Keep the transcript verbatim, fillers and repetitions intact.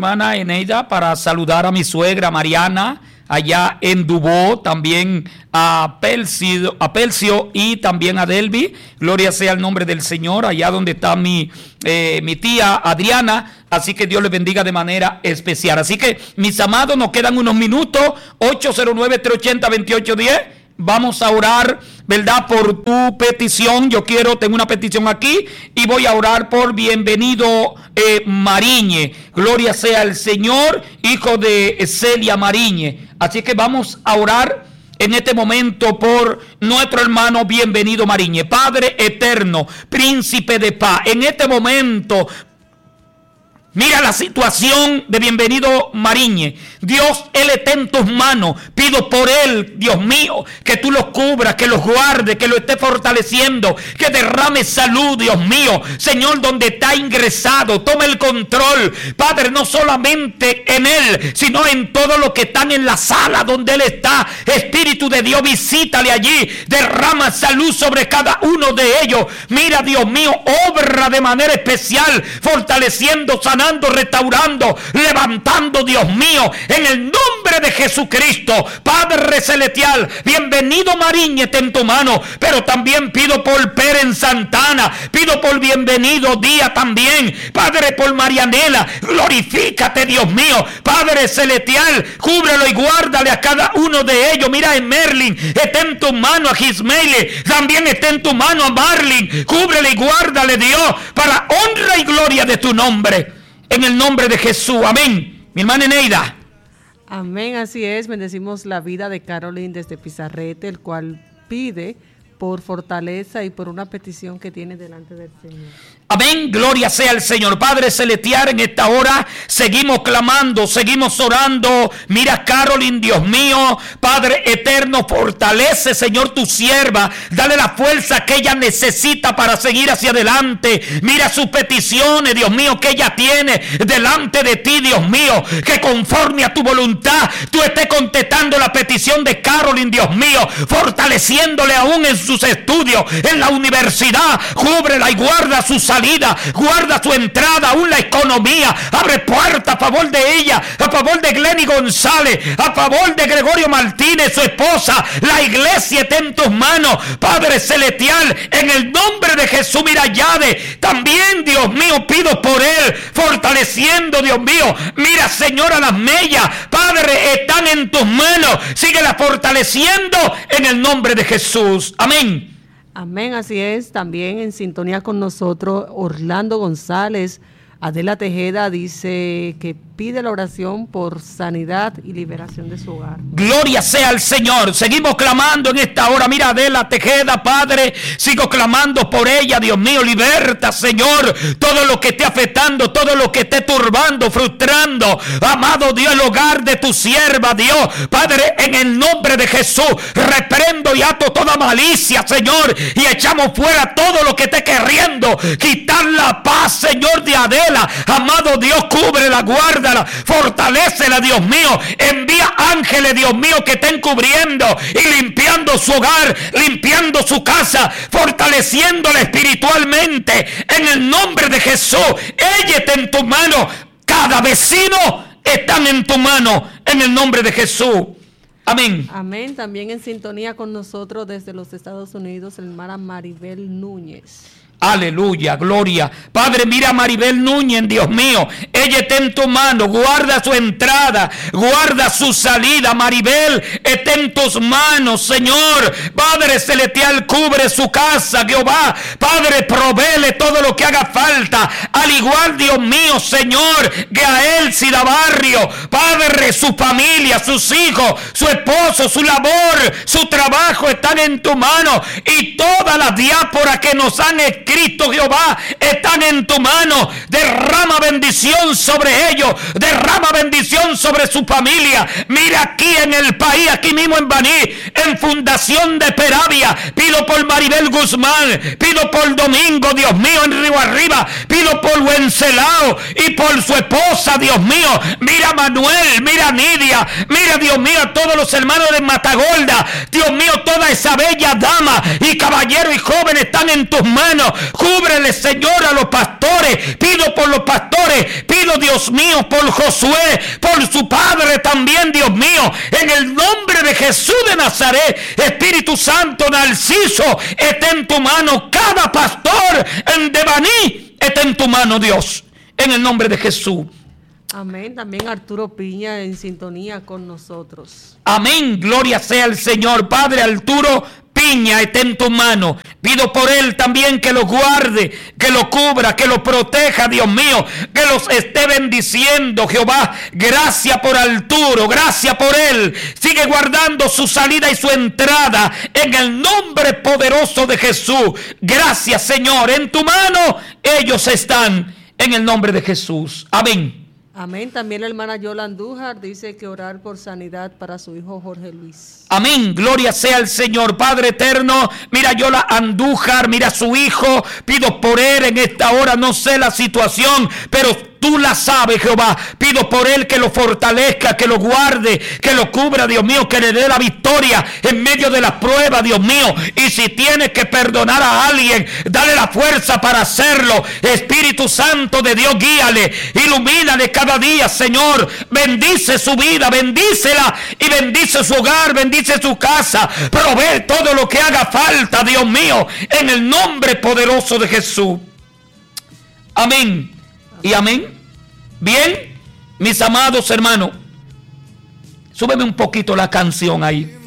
hermana Eneida, para saludar a mi suegra Mariana, allá en Dubó, también a Pelcio, a Pelcio y también a Delvi. Gloria sea el nombre del Señor, allá donde está mi, eh, mi tía Adriana. Así que Dios les bendiga de manera especial. Así que, mis amados, nos quedan unos minutos. ocho cero nueve, tres ocho cero, dos ocho uno cero. Vamos a orar, ¿verdad?, por tu petición. Yo quiero, tengo una petición aquí y voy a orar por Bienvenido eh, Mariñe. Gloria sea el Señor, hijo de Celia Mariñe. Así que vamos a orar en este momento por nuestro hermano Bienvenido Mariñe. Padre eterno, príncipe de paz, en este momento, mira la situación de Bienvenido Mariñe. Dios, Él está en tus manos. Pido por Él, Dios mío, que tú los cubras, que los guardes, que lo estés fortaleciendo, que derrame salud, Dios mío. Señor, donde está ingresado, toma el control. Padre, no solamente en Él, sino en todos los que están en la sala donde Él está. Espíritu de Dios, visítale allí. Derrama salud sobre cada uno de ellos. Mira, Dios mío, obra de manera especial, fortaleciendo, sanando, restaurando, levantando, Dios mío, en el nombre de Jesucristo. Padre celestial, Bienvenido Mariñe está en tu mano, pero también pido por Peren Santana, pido por Bienvenido Díaz también, Padre, por Marianela. Glorifícate, Dios mío, Padre celestial, cúbrelo y guárdale a cada uno de ellos. Mira, en Merlin está en tu mano, a Gismeile también está en tu mano, a Marlin, cúbrele y guárdale, Dios, para honra y gloria de tu nombre, en el nombre de Jesús, amén. Mi hermana Eneida. Amén, así es. Bendecimos la vida de Caroline desde Pizarrete, el cual pide por fortaleza y por una petición que tiene delante del Señor. Amén, gloria sea al Señor. Padre celestial, en esta hora seguimos clamando, seguimos orando. Mira, Caroline, Dios mío, Padre eterno, fortalece, Señor, tu sierva. Dale la fuerza que ella necesita para seguir hacia adelante. Mira sus peticiones, Dios mío, que ella tiene delante de ti, Dios mío. Que conforme a tu voluntad, tú estés contestando la petición de Caroline, Dios mío. Fortaleciéndole aún en sus estudios, en la universidad. Cúbrela y guarda su salud. Guarda su entrada, aún la economía. Abre puerta a favor de ella, a favor de Glenny González, a favor de Gregorio Martínez, su esposa. La iglesia está en tus manos, Padre celestial, en el nombre de Jesús. Mira, Yade, también, Dios mío, pido por él, fortaleciendo, Dios mío. Mira, Señora, las mellas, Padre, están en tus manos. Síguela fortaleciendo en el nombre de Jesús. Amén. Amén, así es. También en sintonía con nosotros, Orlando González. Adela Tejeda dice que pide la oración por sanidad y liberación de su hogar. Gloria sea al Señor. Seguimos clamando en esta hora. Mira, Adela Tejeda, Padre, sigo clamando por ella. Dios mío, liberta, Señor, todo lo que esté afectando, todo lo que esté turbando, frustrando. Amado Dios, el hogar de tu sierva, Dios. Padre, en el nombre de Jesús, reprendo y ato toda malicia, Señor, y echamos fuera todo lo que esté queriendo quitar la paz, Señor, de Adela. Amado Dios, cúbrela, guárdala, fortalécela, Dios mío. Envía ángeles, Dios mío, que estén cubriendo y limpiando su hogar, limpiando su casa, fortaleciéndola espiritualmente. En el nombre de Jesús, ella está en tu mano. Cada vecino están en tu mano. En el nombre de Jesús. Amén. Amén. También en sintonía con nosotros desde los Estados Unidos, la hermana Maribel Núñez. Aleluya, gloria. Padre, mira a Maribel Núñez, Dios mío. Ella está en tu mano. Guarda su entrada, guarda su salida. Maribel está en tus manos, Señor. Padre celestial, cubre su casa, Jehová. Padre, provéele todo lo que haga falta. Al igual, Dios mío, Señor, que a él, Sida Barrio. Padre, su familia, sus hijos, su esposo, su labor, su trabajo están en tu mano. Y todas las diásporas que nos han escrito, Cristo, Jehová, están en tu mano. Derrama bendición sobre ellos, derrama bendición sobre su familia. Mira aquí en el país, aquí mismo en Baní, en Fundación de Peravia, pido por Maribel Guzmán, pido por Domingo, Dios mío, en Río Arriba, pido por Wencelao y por su esposa, Dios mío. Mira Manuel, mira Nidia, mira, Dios mío, a todos los hermanos de Matagorda, Dios mío, toda esa bella dama y caballero y joven están en tus manos. Cúbrele, Señor, a los pastores. Pido por los pastores pastores. Pido, Dios mío, por Josué, por su padre también, Dios mío, en el nombre de Jesús de Nazaret. Espíritu Santo, Narciso, está en tu mano. Cada pastor en Devaní está en tu mano, Dios, en el nombre de Jesús. Amén. También Arturo Piña en sintonía con nosotros. Amén. Gloria sea al Señor. Padre Arturo Piña está en tu mano. Pido por él también que lo guarde, que lo cubra, que lo proteja, Dios mío, que los esté bendiciendo, Jehová. Gracias por Arturo, gracias por él. Sigue guardando su salida y su entrada en el nombre poderoso de Jesús. Gracias, Señor. En tu mano ellos están, en el nombre de Jesús. Amén. Amén. También la hermana Yola Andújar dice que orar por sanidad para su hijo Jorge Luis. Amén. Gloria sea al Señor. Padre eterno, mira Yola Andújar, mira a su hijo. Pido por él en esta hora, no sé la situación, pero tú la sabes, Jehová. Pido por él que lo fortalezca, que lo guarde, que lo cubra, Dios mío, que le dé la victoria en medio de la prueba, Dios mío. Y si tienes que perdonar a alguien, dale la fuerza para hacerlo. Espíritu Santo de Dios, guíale, ilumínale cada día, Señor. Bendice su vida, bendícela y bendice su hogar, bendice su casa. Provee todo lo que haga falta, Dios mío, en el nombre poderoso de Jesús. Amén. Y amén. Bien, mis amados hermanos, súbeme un poquito la canción ahí.